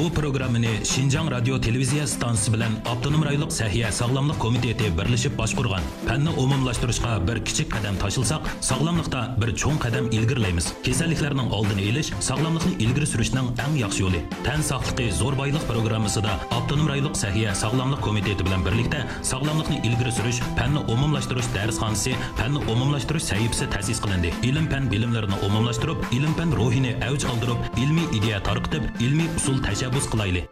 Bu programmani Şinjan Radyo Televiziya stansiyasi bilan Avtonom rayonluq Sahiya Sog'lomlik komiteti birlashib boshqargan. Fanni umumlashtirishga bir kichik qadam tashilsak, sog'lomlikda bir cho'ng qadam ilgirlaymiz. Kasalliklarning oldini olish, sog'lomlikni ilgari surishning eng yaxshi yo'li. Tan sog'ligi zo'r boylik programmasida Avtonom rayonluq Sahiya Sog'lomlik komiteti bilan birlikda sog'lomlikni ilgari surish, fanni umumlashtirish darsxonasi, fanni umumlashtirish sahifasi ta'sis qilindi. Ilm-fan bilimlarini umumlashtirib, ilm-fan ruhini avj oldirib, ilmiy ideya tarqitib, ilmiy usul tashabbus qilaylik.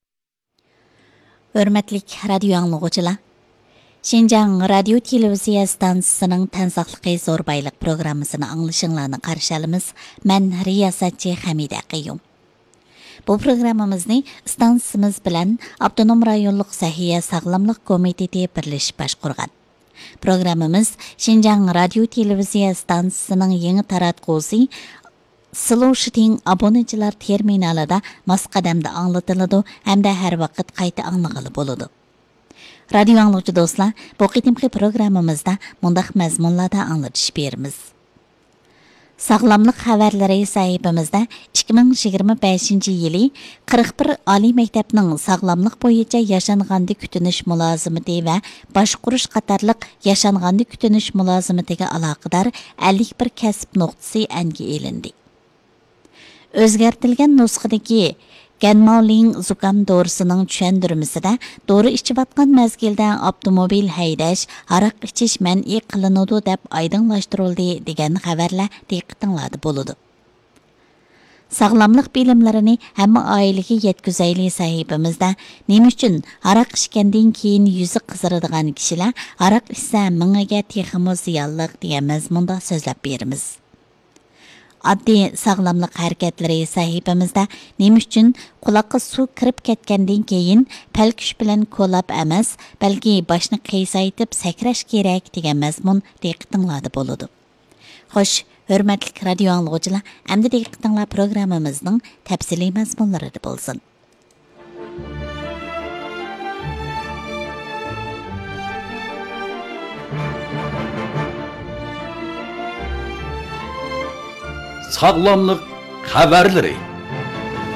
Hörmətlik radio anlıqçılar. Şinjan Radio Televiziya stansiyasının Tansoqligi zo'r boylik programmasini anglashinglarni qarshi olamiz. Men riyosatchi Hamida Qayyum. Bu programmamizni stansiyamiz bilan Avtonom rayonluq Sahiya Sog'lomlik komiteti birlashib boshqargan. Programmamiz Şinjan Radio Televiziya stansiyasining yangi taratqusi Sloshiting abonechilar terminalida mos qadamda anglatiladi hamda har vaqt qayta anglag'ili bo'ladi. Radio anglovchi do'stlar, bu qitimqi programmamizda mundaq mazmunlarda anglatish beramiz. Sog'lomlik xabarlari sahifamizda 2025-yili 41 oliy maktabning sog'lomlik bo'yicha yashanganda kutinish mulozimati va boshqurish qatorliq yashanganda kutinish mulozimatiga aloqador 51 kasb nuqtasi anga elindi. O'zgartirilgan nusxadagi Ganmauling zukam dorisining tushuntirmasida dori ichayotgan mezgilda avtomobil haydash, aroq ichish man'iy qilinadi deb oydinlashtirildi degan xabarlar diqqatinglarda bo'ladi. Sog'lomlik bilimlarini hamma oilaga yetkazayli sahifamizda nima uchun aroq ichgandan keyin yuzi qizaradigan kishilar aroq ichsa mingaga texmo ziyonliq degan mazmunda so'zlab beramiz. Addiy sog'lomlik harakatlari sahifamizda nima uchun quloqqa suv kirib ketgandan keyin palkush bilan ko'lab emas, balki boshni qiyshaytib sakrash kerak degan mazmun diqqatinglarda bo'ladi. Xo'sh, hurmatli radio anglag'uchilar, endi diqqatinglar programmamizning tafsiliy mazmunlarida bo'lsin. Sağlamlık haberleri.